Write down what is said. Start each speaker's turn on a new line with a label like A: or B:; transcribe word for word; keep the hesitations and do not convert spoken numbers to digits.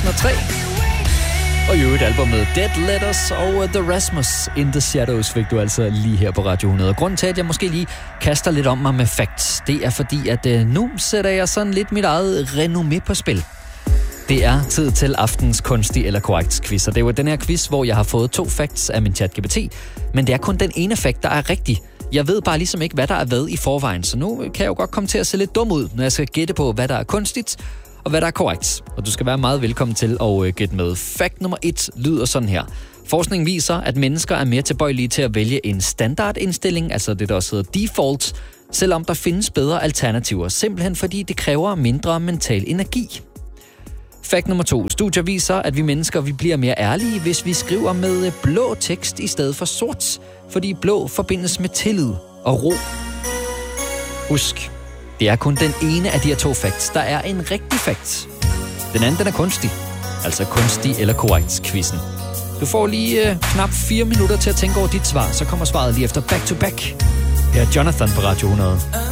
A: og tre. Og i øvrigt albumet Dead Letters og The Rasmus In The Shadows fik du altså lige her på Radio hundrede. Grunden til, at jeg måske lige kaster lidt om mig med facts, det er fordi, at øh, nu sætter jeg sådan lidt mit eget renommé på spil. Det er tid til aftens kunstig eller korrekt quiz, og det er jo den her quiz, hvor jeg har fået to facts af min ChatGPT, men det er kun den ene fact, der er rigtig. Jeg ved bare ligesom ikke, hvad der er hvad i forvejen, så nu kan jeg jo godt komme til at se lidt dum ud, når jeg skal gætte på, hvad der er kunstigt og hvad der er korrekt. Og du skal være meget velkommen til at gætte med. Fact nummer et lyder sådan her. Forskning viser, at mennesker er mere tilbøjelige til at vælge en standardindstilling, altså det der også hedder default, selvom der findes bedre alternativer, simpelthen fordi det kræver mindre mental energi. Fact nummer to. Studier viser, at vi mennesker vi bliver mere ærlige, hvis vi skriver med blå tekst i stedet for sort, fordi blå forbindes med tillid og ro. Husk, det er kun den ene af de her to facts, der er en rigtig fact. Den anden, den er kunstig. Altså kunstig eller korrekt quizzen. Du får lige øh, knap fire minutter til at tænke over dit svar, så kommer svaret lige efter back to back. Her er Jonathan på Radio hundrede.